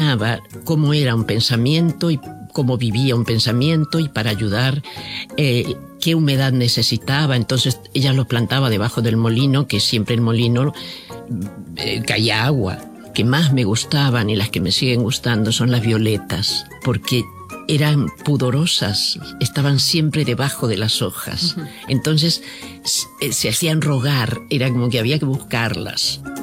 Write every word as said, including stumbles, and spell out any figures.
adivinaba cómo era un pensamiento y cómo vivía un pensamiento, y para ayudar eh, qué humedad necesitaba. Entonces ella lo plantaba debajo del molino, que siempre el molino eh, caía agua. Que más me gustaban y las que me siguen gustando son las violetas, porque eran pudorosas, estaban siempre debajo de las hojas. Uh-huh. Entonces se, se hacían rogar, era como que había que buscarlas.